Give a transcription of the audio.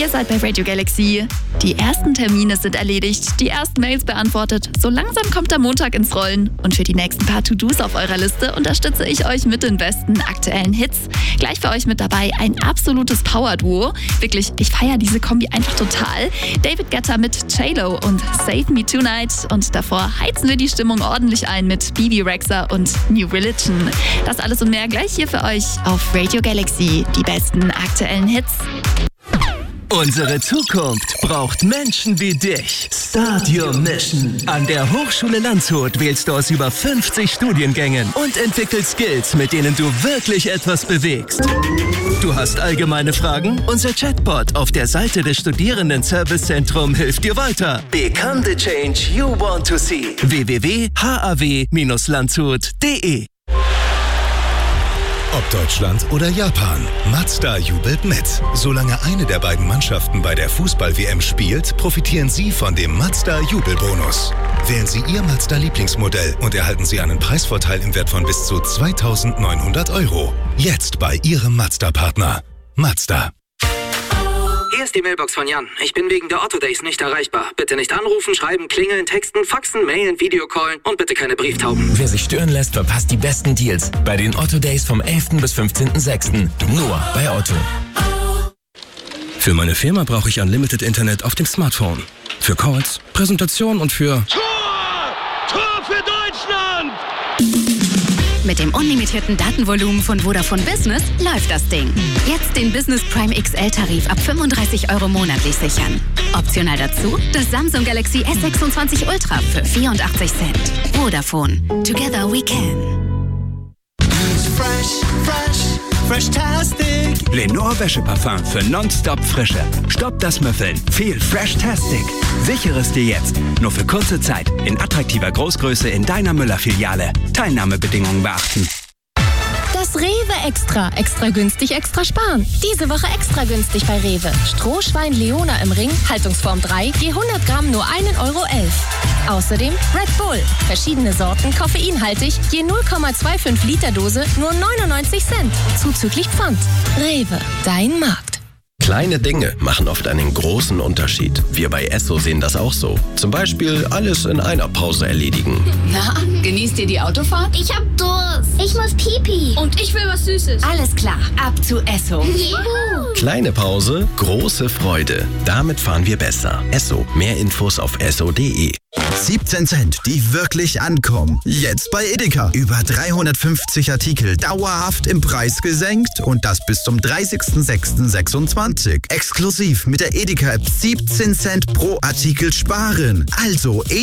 Ihr seid bei Radio Galaxy. Die ersten Termine sind erledigt, die ersten Mails beantwortet. So langsam kommt der Montag ins Rollen. Und für die nächsten paar To-Dos auf eurer Liste unterstütze ich euch mit den besten aktuellen Hits. Gleich für euch mit dabei ein absolutes Power-Duo. Wirklich, ich feiere diese Kombi einfach total. David Guetta mit J-Lo und Save Me Tonight. Und davor heizen wir die Stimmung ordentlich ein mit Bibi Rexha und New Religion. Das alles und mehr gleich hier für euch auf Radio Galaxy. Die besten aktuellen Hits. Unsere Zukunft braucht Menschen wie dich. Start your mission. An der Hochschule Landshut wählst du aus über 50 Studiengängen und entwickelst Skills, mit denen du wirklich etwas bewegst. Du hast allgemeine Fragen? Unser Chatbot auf der Seite des Studierendenservicezentrum hilft dir weiter. Become the change you want to see. www.haw-landshut.de. Ob Deutschland oder Japan, Mazda jubelt mit. Solange eine der beiden Mannschaften bei der Fußball-WM spielt, profitieren Sie von dem Mazda-Jubelbonus. Wählen Sie Ihr Mazda-Lieblingsmodell und erhalten Sie einen Preisvorteil im Wert von bis zu 2.900 €. Jetzt bei Ihrem Mazda-Partner. Mazda. Hier ist die Mailbox von Jan. Ich bin wegen der Otto Days nicht erreichbar. Bitte nicht anrufen, schreiben, klingeln, texten, faxen, mailen, Videocallen und bitte keine Brieftauben. Wer sich stören lässt, verpasst die besten Deals bei den Otto Days vom 11. bis 15.06. Nur bei Otto. Für meine Firma brauche ich Unlimited Internet auf dem Smartphone. Für Calls, Präsentationen und für... Tor! Tor für Deutschland! Mit dem unlimitierten Datenvolumen von Vodafone Business läuft das Ding. Jetzt den Business Prime XL-Tarif ab 35 € monatlich sichern. Optional dazu das Samsung Galaxy S26 Ultra für 84 Cent. Vodafone. Together we can. Fresh-Tastic. Lenore Wäscheparfum für nonstop Frische. Stoppt das Müffeln. Viel Fresh-Tastic. Sichere es dir jetzt. Nur für kurze Zeit. In attraktiver Großgröße in deiner Müller-Filiale. Teilnahmebedingungen beachten. Das Rewe Extra. Extra günstig, extra sparen. Diese Woche extra günstig bei Rewe. Strohschwein Leona im Ring, Haltungsform 3, je 100 Gramm nur 1,11 €. Außerdem Red Bull. Verschiedene Sorten, koffeinhaltig, je 0,25 Liter Dose, nur 99 Cent. Zuzüglich Pfand. Rewe, dein Markt. Kleine Dinge machen oft einen großen Unterschied. Wir bei Esso sehen das auch so. Zum Beispiel alles in einer Pause erledigen. Na, genießt ihr die Autofahrt? Ich hab Durst. Ich muss Pipi. Und ich will was Süßes. Alles klar, ab zu Esso. Juhu. Kleine Pause, große Freude. Damit fahren wir besser. Esso. Mehr Infos auf esso.de. 17 Cent, die wirklich ankommen. Jetzt bei Edeka. Über 350 Artikel dauerhaft im Preis gesenkt und das bis zum 30.06.26. Exklusiv mit der Edeka-App 17 Cent pro Artikel sparen. Also